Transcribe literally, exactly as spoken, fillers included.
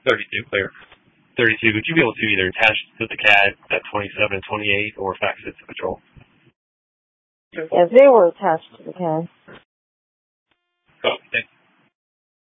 thirty-two, clear. thirty-two, would you be able to either attach to the C A D at twenty-seven and twenty-eight or fax it to Patrol? If they were attached to the C A D.